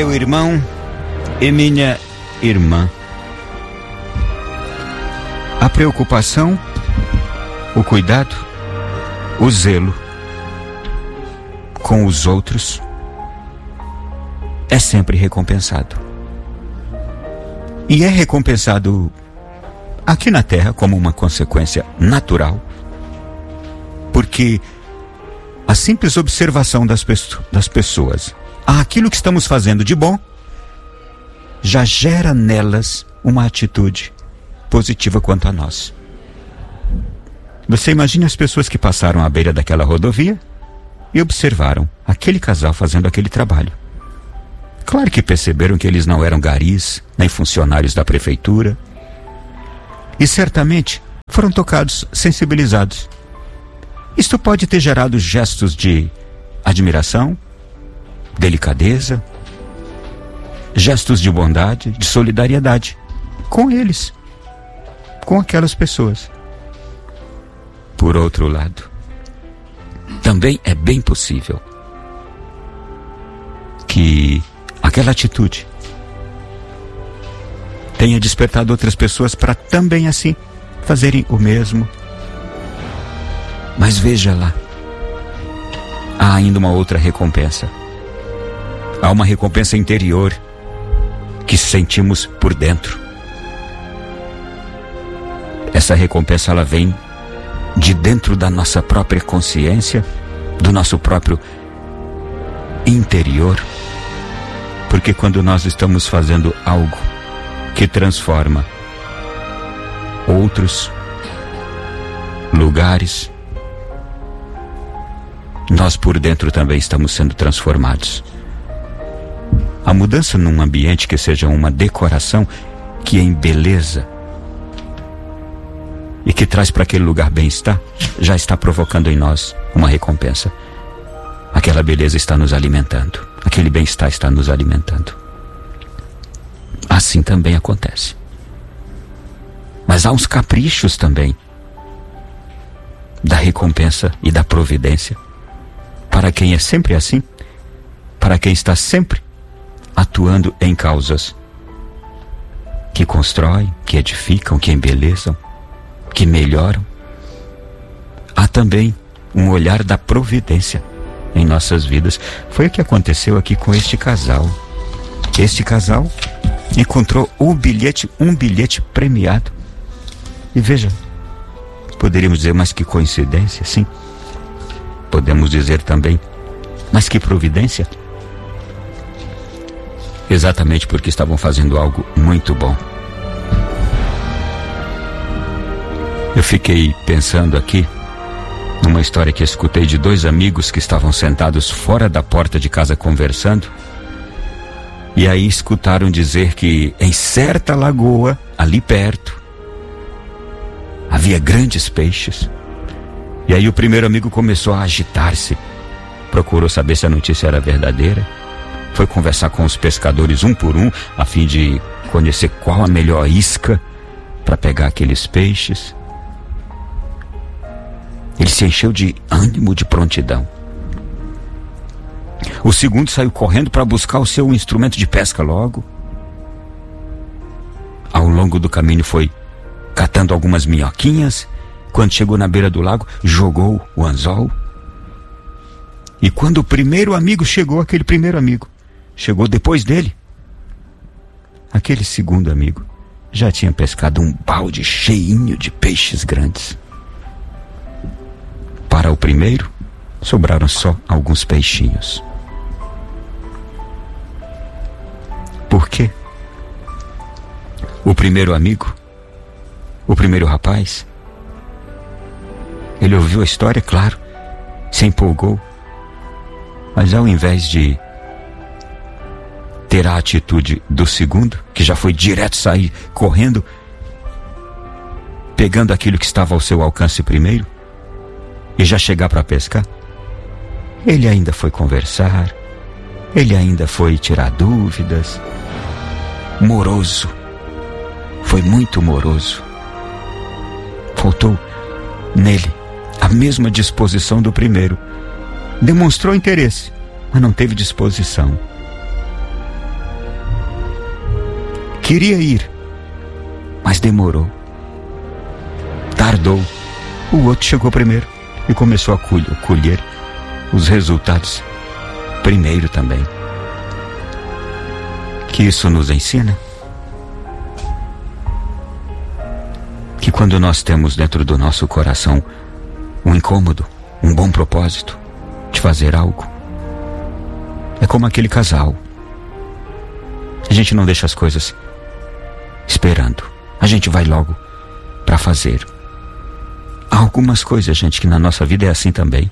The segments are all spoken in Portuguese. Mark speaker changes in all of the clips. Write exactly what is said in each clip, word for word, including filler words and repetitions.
Speaker 1: meu irmão e minha irmã. A preocupação, o cuidado, o zelo com os outros é sempre recompensado. E é recompensado aqui na Terra como uma consequência natural, porque a simples observação das, peço- das pessoas aquilo que estamos fazendo de bom já gera nelas uma atitude positiva quanto a nós. Você imagina as pessoas que passaram à beira daquela rodovia e observaram aquele casal fazendo aquele trabalho. Claro que perceberam que eles não eram garis, nem funcionários da prefeitura, e certamente foram tocados, sensibilizados. Isto pode ter gerado gestos de admiração, delicadeza, gestos de bondade, de solidariedade com eles, com aquelas pessoas. Por outro lado, também é bem possível que aquela atitude tenha despertado outras pessoas para também assim fazerem o mesmo. Mas veja lá, há ainda uma outra recompensa. Há uma recompensa interior que sentimos por dentro. Essa recompensa, ela vem de dentro da nossa própria consciência, do nosso próprio interior. Porque quando nós estamos fazendo algo que transforma outros lugares, nós por dentro também estamos sendo transformados. A mudança num ambiente que seja uma decoração que embeleza e que traz para aquele lugar bem-estar, já está provocando em nós uma recompensa. Aquela beleza está nos alimentando, aquele bem-estar está nos alimentando. Assim também acontece. Mas há uns caprichos também da recompensa e da providência para quem é sempre assim, para quem está sempre atuando em causas que constroem, que edificam, que embelezam, que melhoram. Há também um olhar da providência em nossas vidas. Foi o que aconteceu aqui com este casal. Este casal encontrou um bilhete, um bilhete premiado. E veja, poderíamos dizer, mas que coincidência, sim. Podemos dizer também, mas que providência. Exatamente porque estavam fazendo algo muito bom. Eu fiquei pensando aqui numa história que escutei de dois amigos que estavam sentados fora da porta de casa conversando, e aí escutaram dizer que em certa lagoa, ali perto, havia grandes peixes. E aí o primeiro amigo começou a agitar-se, procurou saber se a notícia era verdadeira, foi conversar com os pescadores um por um, a fim de conhecer qual a melhor isca para pegar aqueles peixes. Ele se encheu de ânimo, de prontidão. O segundo saiu correndo para buscar o seu instrumento de pesca logo. Ao longo do caminho foi catando algumas minhoquinhas. Quando chegou na beira do lago, jogou o anzol. E quando o primeiro amigo chegou, aquele primeiro amigo chegou depois dele, aquele segundo amigo já tinha pescado um balde cheinho de peixes grandes. Para o primeiro, sobraram só alguns peixinhos. Por quê? O primeiro amigo, o primeiro rapaz, ele ouviu a história, claro, se empolgou, mas ao invés de ter a atitude do segundo, que já foi direto sair correndo, pegando aquilo que estava ao seu alcance primeiro, e já chegar para pescar, ele ainda foi conversar, ele ainda foi tirar dúvidas, moroso, foi muito moroso. Faltou nele a mesma disposição do primeiro. Demonstrou interesse, mas não teve disposição. Queria ir, mas demorou, tardou. O outro chegou primeiro e começou a colher, colher os resultados primeiro também. Que isso nos ensina que quando nós temos dentro do nosso coração um incômodo, um bom propósito de fazer algo, é como aquele casal. A gente não deixa as coisas esperando, a gente vai logo para fazer. Há algumas coisas, gente, que na nossa vida é assim também.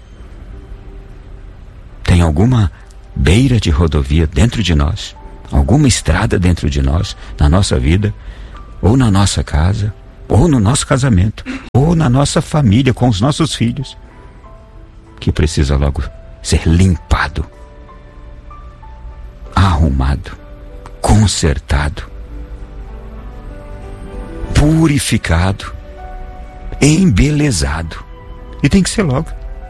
Speaker 1: Tem alguma beira de rodovia dentro de nós, alguma estrada dentro de nós, na nossa vida, ou na nossa casa, ou no nosso casamento, ou na nossa família, com os nossos filhos, que precisa logo ser limpado, arrumado, consertado, purificado, embelezado. E tem que ser logo.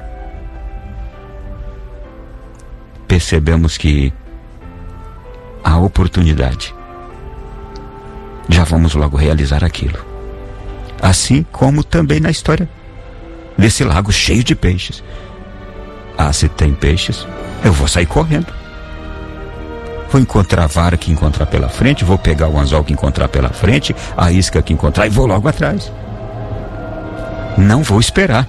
Speaker 1: Percebemos que a oportunidade, já vamos logo realizar aquilo. Assim como também na história desse lago cheio de peixes. Ah, se tem peixes, eu vou sair correndo. Vou encontrar a vara que encontrar pela frente, vou pegar o anzol que encontrar pela frente, a isca que encontrar, e vou logo atrás. Não vou esperar.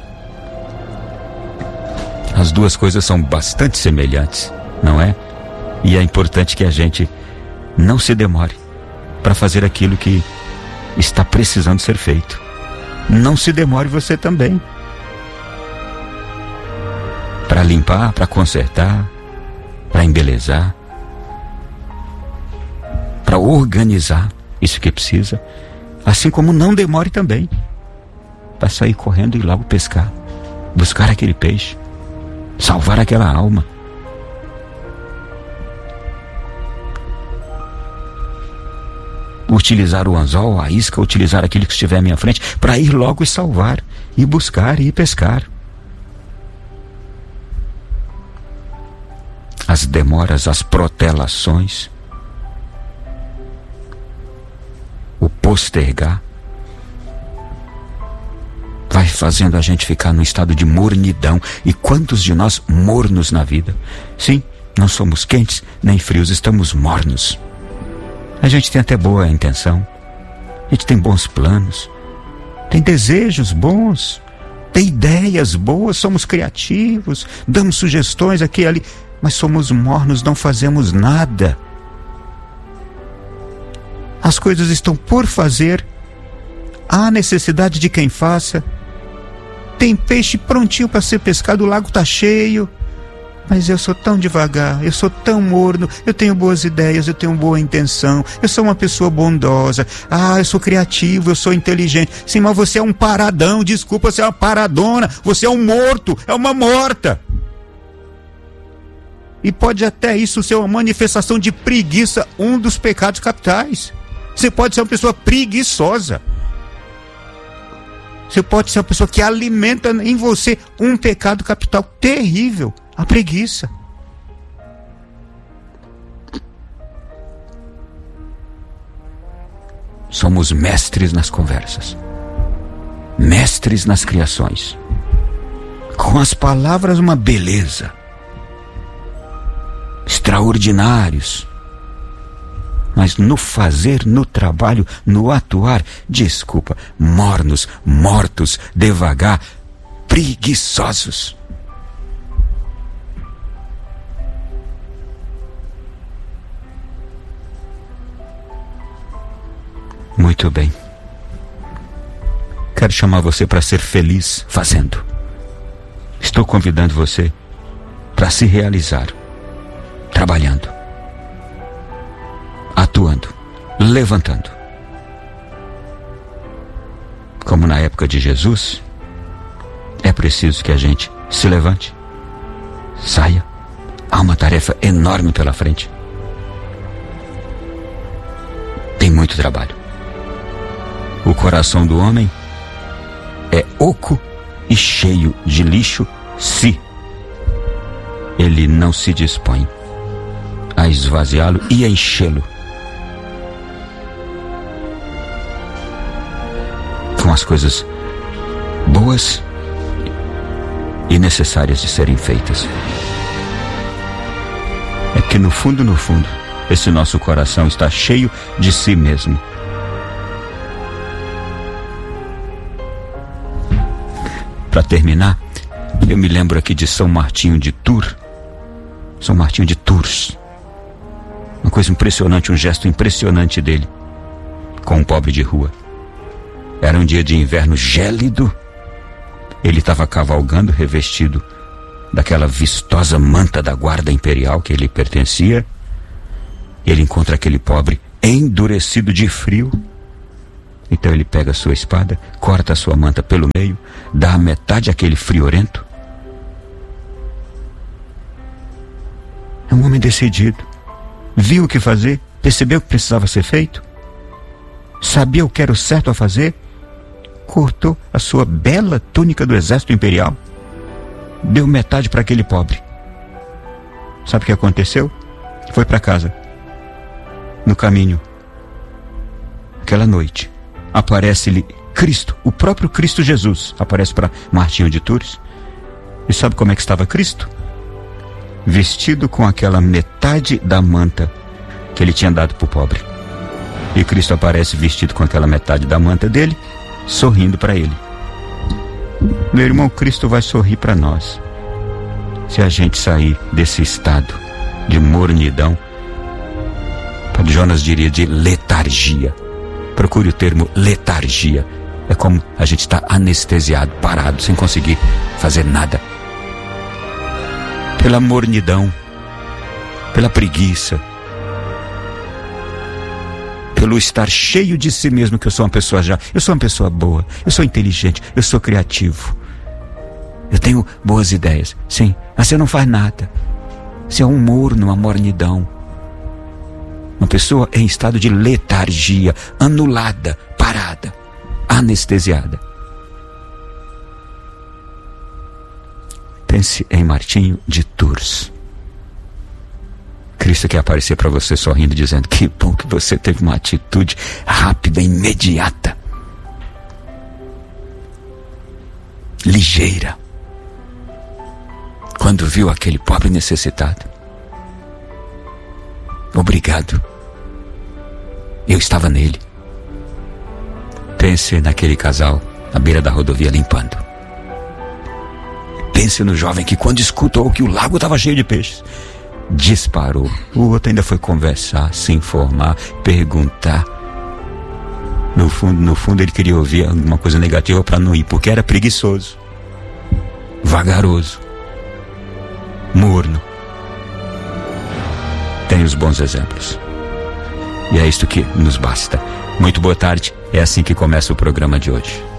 Speaker 1: As duas coisas são bastante semelhantes, não é? E é importante que a gente não se demore para fazer aquilo que está precisando ser feito. Não se demore você também. Para limpar, para consertar, para embelezar, para organizar isso que precisa. Assim como não demore também para sair correndo e logo pescar, buscar aquele peixe, salvar aquela alma. Utilizar o anzol, a isca, utilizar aquilo que estiver à minha frente para ir logo e salvar, e buscar e ir pescar. As demoras, as protelações, o postergar, vai fazendo a gente ficar num estado de mornidão. E quantos de nós mornos na vida? Sim, não somos quentes nem frios, estamos mornos. A gente tem até boa intenção, a gente tem bons planos, tem desejos bons, tem ideias boas, somos criativos, damos sugestões aqui e ali, mas somos mornos, não fazemos nada. As coisas estão por fazer, há necessidade de quem faça, tem peixe prontinho para ser pescado, o lago está cheio, mas eu sou tão devagar, eu sou tão morno, eu tenho boas ideias, eu tenho boa intenção, eu sou uma pessoa bondosa, ah, eu sou criativo, eu sou inteligente. Sim, mas você é um paradão, desculpa, você é uma paradona, você é um morto, é uma morta. E pode até isso ser uma manifestação de preguiça, um dos pecados capitais. Você pode ser uma pessoa preguiçosa. Você pode ser uma pessoa que alimenta em você um pecado capital terrível, a preguiça. Somos mestres nas conversas, mestres nas criações. Com as palavras, uma beleza, extraordinários. Mas no fazer, no trabalho, no atuar, desculpa, mornos, mortos, devagar, preguiçosos. Muito bem. Quero chamar você para ser feliz fazendo. Estou convidando você para se realizar, trabalhando, atuando, levantando. Como na época de Jesus, é preciso que a gente se levante, saia. Há uma tarefa enorme pela frente. Tem muito trabalho. O coração do homem é oco e cheio de lixo se ele não se dispõe a esvaziá-lo e a enchê-lo as coisas boas e necessárias de serem feitas. É que no fundo, no fundo, esse nosso coração está cheio de si mesmo. Para terminar, eu me lembro aqui de São Martinho de Tours. São Martinho de Tours. Uma coisa impressionante, um gesto impressionante dele com um pobre de rua. Era um dia de inverno gélido. Ele estava cavalgando, revestido daquela vistosa manta da guarda imperial que ele pertencia. Ele encontra aquele pobre endurecido de frio. Então ele pega a sua espada, corta a sua manta pelo meio, dá a metade àquele friorento. É um homem decidido. Viu o que fazer, percebeu o que precisava ser feito, sabia o que era o certo a fazer, cortou a sua bela túnica do exército imperial, deu metade para aquele pobre. Sabe o que aconteceu? Foi para casa. No caminho, aquela noite, aparece-lhe Cristo, o próprio Cristo Jesus, aparece para Martinho de Tours. E sabe como é que estava Cristo? Vestido com aquela metade da manta que ele tinha dado para o pobre. E Cristo aparece vestido com aquela metade da manta dele, sorrindo para ele. Meu irmão, Cristo vai sorrir para nós se a gente sair desse estado de mornidão, Jonas diria de letargia. Procure o termo letargia. É como a gente está anestesiado, parado, sem conseguir fazer nada. Pela mornidão, pela preguiça, pelo estar cheio de si mesmo, que eu sou uma pessoa já, eu sou uma pessoa boa, eu sou inteligente, eu sou criativo, eu tenho boas ideias. Sim, mas você não faz nada. Você é um morno, uma mornidão. Uma pessoa em estado de letargia, anulada, parada, anestesiada. Pense em Martinho de Tours. Cristo quer aparecer para você sorrindo, dizendo: que bom que você teve uma atitude rápida, imediata, ligeira, quando viu aquele pobre necessitado. Obrigado. Eu estava nele. Pense naquele casal à beira da rodovia limpando. Pense no jovem que, quando escutou que o lago estava cheio de peixes, disparou. O outro ainda foi conversar, se informar, perguntar. No fundo, no fundo ele queria ouvir alguma coisa negativa para não ir, porque era preguiçoso, vagaroso, morno. Tem os bons exemplos. E é isto que nos basta. Muito boa tarde. É assim que começa o programa de hoje.